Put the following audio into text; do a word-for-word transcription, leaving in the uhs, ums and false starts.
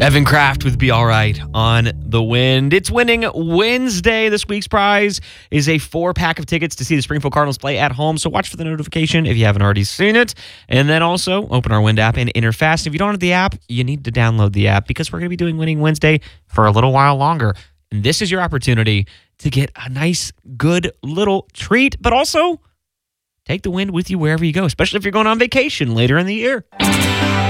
Evan Kraft with Be All Right on the Wind. It's Winning Wednesday. This week's prize is a four-pack of tickets to see the Springfield Cardinals play at home, so watch for the notification if you haven't already seen it. And then also open our Wind app and enter fast. If you don't have the app, you need to download the app because we're going to be doing Winning Wednesday for a little while longer. And this is your opportunity to get a nice, good little treat, but also take the wind with you wherever you go, especially if you're going on vacation later in the year.